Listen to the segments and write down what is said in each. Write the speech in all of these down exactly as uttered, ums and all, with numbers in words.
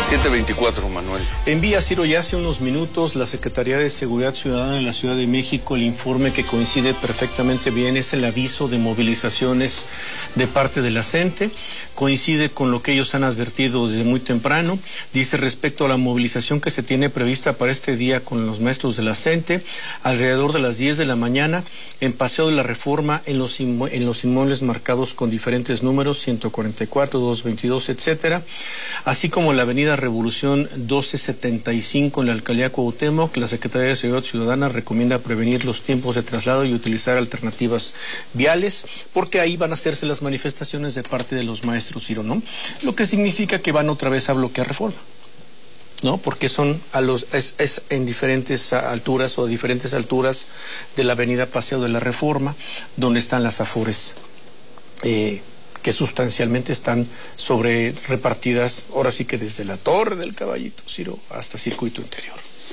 siete veinticuatro, Manuel. Envía, Ciro, ya hace unos minutos la Secretaría de Seguridad Ciudadana de la Ciudad de México el informe que coincide perfectamente bien, es el aviso de movilizaciones de parte de la CENTE, coincide con lo que ellos han advertido desde muy temprano. Dice respecto a la movilización que se tiene prevista para este día con los maestros de la CENTE, alrededor de las diez de la mañana, en Paseo de la Reforma, en los, inmue en los inmuebles marcados con diferentes números, ciento cuarenta y cuatro, doscientos veintidós, etcétera, así como la avenida Revolución doce setenta y cinco en la alcaldía Cuauhtémoc. La Secretaría de Seguridad Ciudadana recomienda prevenir los tiempos de traslado y utilizar alternativas viales, porque ahí van a hacerse las manifestaciones de parte de los maestros, Ciro, ¿no? Lo que significa que van otra vez a bloquear Reforma, ¿no? Porque son a los es, es en diferentes alturas o a diferentes alturas de la avenida Paseo de la Reforma, donde están las afores eh, que sustancialmente están sobre repartidas, ahora sí que desde la Torre del Caballito, Ciro, hasta Circuito Interior.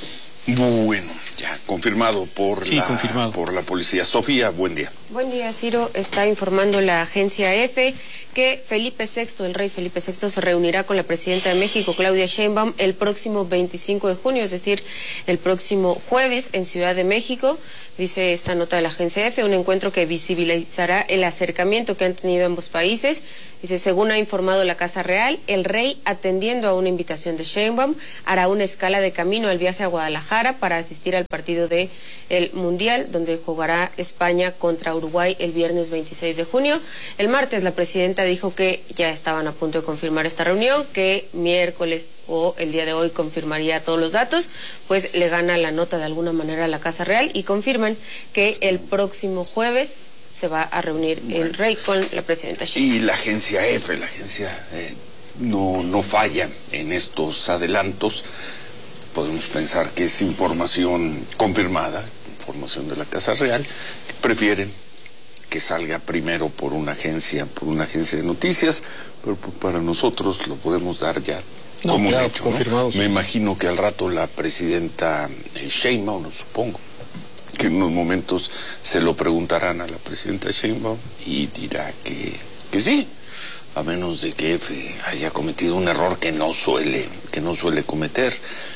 Bueno, ya confirmado por, sí, la, confirmado. por la policía. Sofía, buen día. Buen día, Ciro. Está informando la agencia EFE que Felipe sexto, el rey Felipe sexto, se reunirá con la presidenta de México, Claudia Sheinbaum, el próximo veinticinco de junio, es decir, el próximo jueves en Ciudad de México. Dice esta nota de la agencia EFE, un encuentro que visibilizará el acercamiento que han tenido ambos países. Dice, según ha informado la Casa Real, el rey, atendiendo a una invitación de Sheinbaum, hará una escala de camino al viaje a Guadalajara para asistir al partido del Mundial, donde jugará España contra Uruguay el viernes veintiséis de junio. El martes la presidenta dijo que ya estaban a punto de confirmar esta reunión, que miércoles o el día de hoy confirmaría todos los datos, pues le gana la nota de alguna manera a la Casa Real y confirman que el próximo jueves se va a reunir bueno. el rey con la presidenta Sheinbaum. Y la agencia EFE, la agencia eh, no, no falla en estos adelantos. Podemos pensar que es información confirmada, información de la Casa Real, que prefieren que salga primero por una agencia, por una agencia de noticias, pero para nosotros lo podemos dar ya no, como claro, un hecho, confirmado. ¿No? Sí. Me imagino que al rato la presidenta eh, Sheinbaum, no supongo, que en unos momentos se lo preguntarán a la presidenta Sheinbaum y dirá que, que sí, a menos de que Efe haya cometido un error que no suele, que no suele cometer.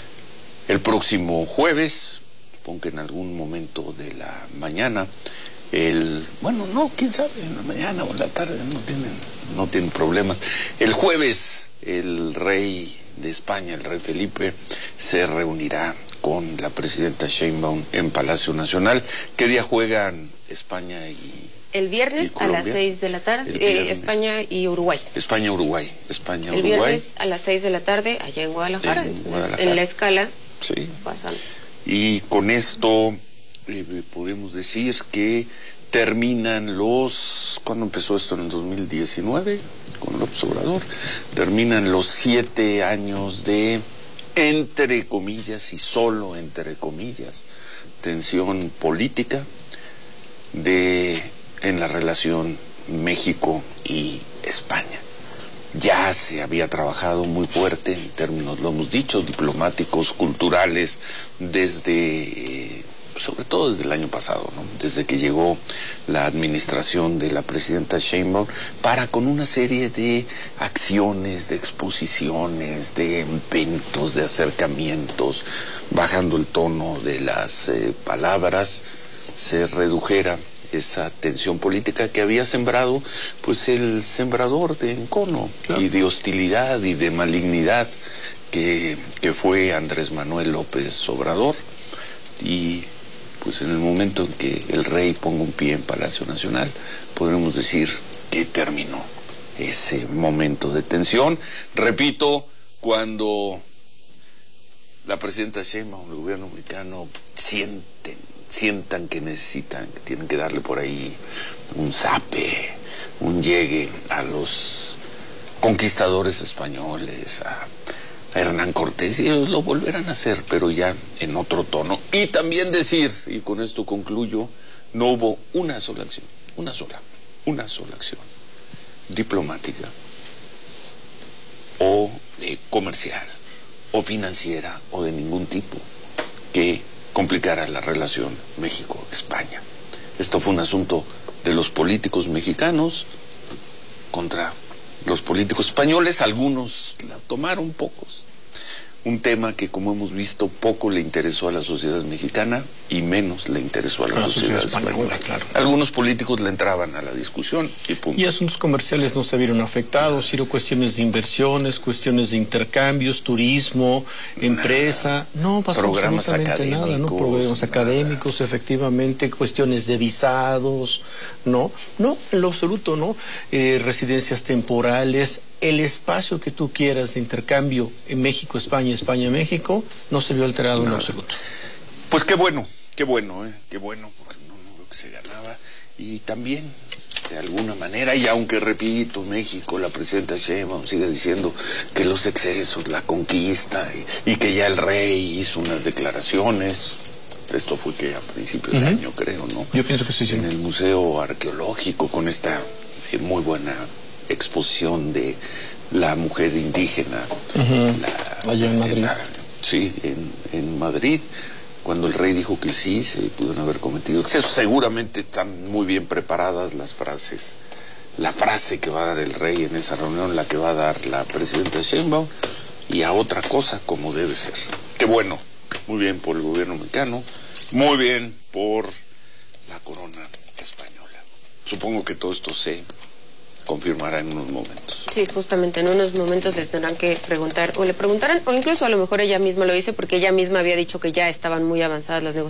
El próximo jueves, supongo que en algún momento de la mañana, el, bueno, no, quién sabe, en la mañana o en la tarde, no tienen, no tienen problemas. El jueves, el rey de España, el rey Felipe, se reunirá con la presidenta Sheinbaum en Palacio Nacional. ¿Qué día juegan España y El viernes y a las seis de la tarde, eh, España y Uruguay. España, Uruguay, España, el Uruguay. El viernes a las seis de la tarde, allá en Guadalajara, en, Guadalajara. en la escala. Sí. Pasan. Y con esto eh, podemos decir que terminan los, ¿cuándo empezó esto? En el dos mil diecinueve, con López Obrador, terminan los siete años de, entre comillas y solo entre comillas, tensión política de en la relación México y España. Ya se había trabajado muy fuerte en términos, lo hemos dicho, diplomáticos, culturales, desde, eh, sobre todo desde el año pasado, ¿no? Desde que llegó la administración de la presidenta Sheinbaum, para con una serie de acciones, de exposiciones, de eventos, de acercamientos, bajando el tono de las eh, palabras, se redujera esa tensión política que había sembrado pues el sembrador de encono, claro, y de hostilidad y de malignidad que, que fue Andrés Manuel López Obrador. Y pues en el momento en que el rey ponga un pie en Palacio Nacional, podremos decir que terminó ese momento de tensión. Repito, cuando la presidenta Sheinbaum, el gobierno mexicano, sienten sientan que necesitan, que tienen que darle por ahí un zape, un llegue a los conquistadores españoles, a, a Hernán Cortés, y ellos lo volverán a hacer, pero ya en otro tono. Y también decir, y con esto concluyo, no hubo una sola acción, una sola, una sola acción diplomática o eh, comercial o financiera o de ningún tipo que complicara la relación México-España. Esto fue un asunto de los políticos mexicanos contra los políticos españoles. Algunos la tomaron, pocos un tema que, como hemos visto, poco le interesó a la sociedad mexicana y menos le interesó a la, la sociedad, sociedad española. española claro. Algunos políticos le entraban a la discusión y punto. Y asuntos comerciales no se vieron afectados, sino cuestiones de inversiones, cuestiones de intercambios, turismo, empresa. Nada. No pasó programas absolutamente nada, ¿no? Programas nada. académicos, efectivamente, cuestiones de visados, ¿no? No, en lo absoluto, ¿no? Eh, residencias temporales. El espacio que tú quieras de intercambio en México, España, España, México, no se vio alterado no. en absoluto. Pues qué bueno, qué bueno, ¿eh? Qué bueno, porque no, no veo que se ganaba. Y también, de alguna manera, y aunque repito, México, la presidenta Sheinbaum sigue diciendo que los excesos, la conquista, y, y que ya el rey hizo unas declaraciones. Esto fue que a principios uh-huh. de año, creo, ¿no? Yo pienso que sí, sí. En el Museo Arqueológico, con esta eh, muy buena exposición de la mujer indígena uh-huh. la, allá en Madrid la, sí, en, en Madrid, cuando el rey dijo que sí, se pudieron haber cometido excesos. Seguramente están muy bien preparadas las frases, la frase que va a dar el rey en esa reunión, la que va a dar la presidenta Sheinbaum, y a otra cosa como debe ser. Qué bueno, muy bien por el gobierno mexicano, muy bien por la corona española. Supongo que todo esto se confirmará en unos momentos. Sí, justamente en unos momentos le tendrán que preguntar, o le preguntarán, o incluso a lo mejor ella misma lo dice, porque ella misma había dicho que ya estaban muy avanzadas las negociaciones.